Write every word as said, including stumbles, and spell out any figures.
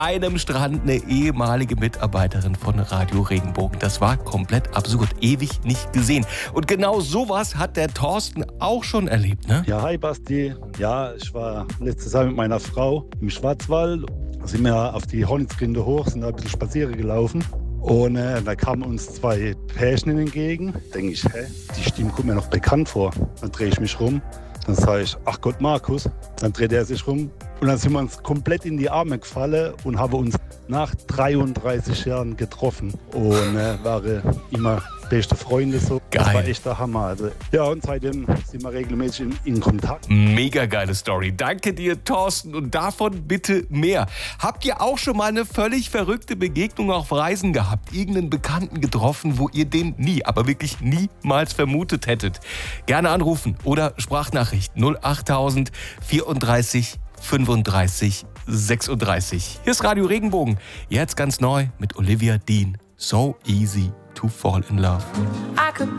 einem Strand eine ehemalige Mitarbeiterin von Radio Regenbogen. Das war komplett absurd, ewig nicht gesehen. Und genau sowas hat der Thorsten auch schon erlebt, ne? Ja, hi Basti. Ja, ich war letztes Jahr mit meiner Frau im Schwarzwald. Da sind wir auf die Hornitzgrinde hoch, sind da ein bisschen spazieren gelaufen. Und äh, da kamen uns zwei Pärchen entgegen. Da denke ich, hä, die Stimme kommt mir noch bekannt vor. Dann drehe ich mich rum. Dann sage ich, ach Gott, Markus. Dann dreht er sich rum. Und dann sind wir uns komplett in die Arme gefallen und haben uns nach dreiunddreißig Jahren getroffen. Und äh, waren immer beste Freunde so. Geil. Das war echt der Hammer. Also, ja, und seitdem sind wir regelmäßig in, in Kontakt. Mega geile Story. Danke dir, Thorsten. Und davon bitte mehr. Habt ihr auch schon mal eine völlig verrückte Begegnung auf Reisen gehabt? Irgendeinen Bekannten getroffen, wo ihr den nie, aber wirklich niemals vermutet hättet? Gerne anrufen oder Sprachnachricht null achttausend vierunddreißig fünfunddreißig sechsunddreißig. Hier ist Radio Regenbogen. Jetzt ganz neu mit Olivia Dean. So easy to fall in love. I could